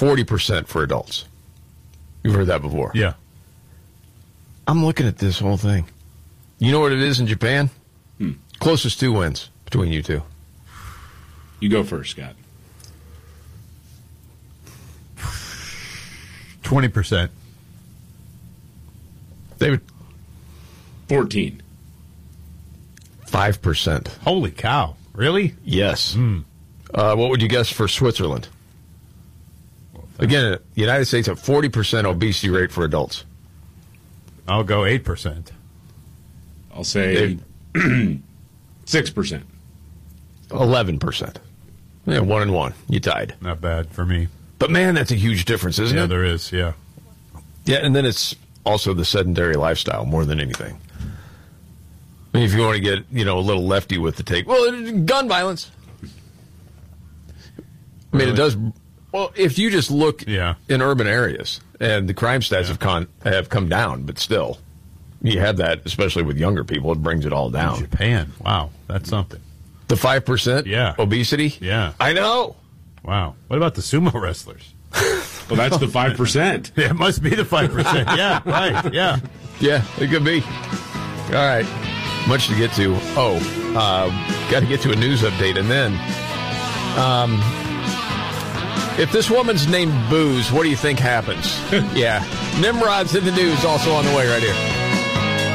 40% for adults. You've heard that before. Yeah. I'm looking at this whole thing. You know what it is in Japan? Closest 2 wins between you two. You go first, Scott. 20%. David? 14. 5%. Holy cow. Really? Yes. What would you guess for Switzerland? Again, the United States have 40% obesity rate for adults. I'll go 8%. I'll say 6%. 11%. Yeah, 1 and 1. You tied. Not bad for me. But, man, that's a huge difference, isn't Yeah, it? there is, yeah. Yeah, and then it's also the sedentary lifestyle more than anything. I mean, if you want to get, a little lefty with the take, well, gun violence. I mean, it does. Well, if you just look in urban areas, and the crime stats have come down, but still, you have that, especially with younger people, it brings it all down. Japan, wow, that's something. The 5% obesity? Yeah. I know. Wow. What about the sumo wrestlers? Well, that's the 5%. Yeah, it must be the 5%. Yeah, right, yeah. Yeah, it could be. All right. Much to get to. Got to get to a news update. And then, if this woman's named Booze, what do you think happens? Yeah. Nimrod's in the news, also on the way right here.